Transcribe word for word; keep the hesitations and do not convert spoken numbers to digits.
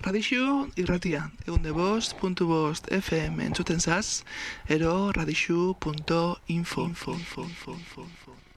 Radixu irratia, egunde bost, puntu bost F M entzuten zaz, ero radixu punto info.